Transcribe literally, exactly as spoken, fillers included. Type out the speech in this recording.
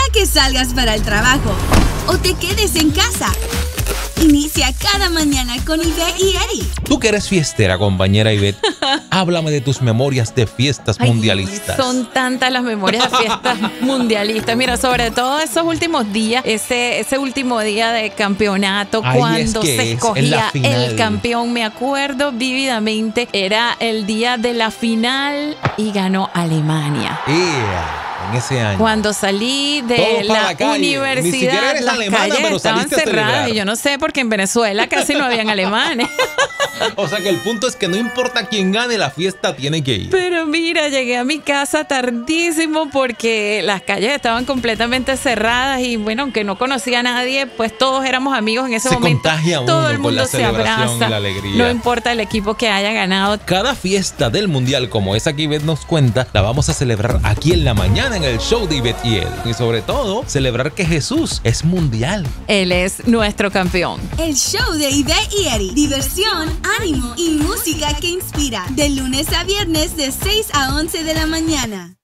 que salgas para el trabajo o te quedes en casa, inicia cada mañana con Ivette y Eddie. Tú que eres fiestera, compañera Ivette, háblame de tus memorias de fiestas Ay, mundialistas. Son tantas las memorias de fiestas mundialistas. Mira, sobre todo esos últimos días, ese, ese último día de campeonato, Ay, cuando es que se es, escogía en la final. el campeón. Me acuerdo vívidamente, era el día de la final y ganó Alemania. Yeah. En ese año. Cuando salí de Todos para la, la calle. Ni universidad, siquiera eres las alemana, calles pero estaban saliste a cerradas celebrar. y yo no sé, porque en Venezuela casi no habían alemanes. O sea que el punto es que no importa quién gane, la fiesta tiene que ir. Pero mira, llegué a mi casa tardísimo porque las calles estaban completamente cerradas y bueno, aunque no conocía a nadie, pues todos éramos amigos en ese Se momento. contagia Todo uno el por mundo la se celebración abraza. y la alegría. No importa el equipo que haya ganado. Cada fiesta del mundial, como esa que Ivette nos cuenta, la vamos a celebrar aquí en la mañana en el show de Ivette y él. Y sobre todo, celebrar que Jesús es mundial. Él es nuestro campeón. El show de Ivette y Eddie. Diversión, ánimo y música que inspira. De lunes a viernes de seis a once de la mañana.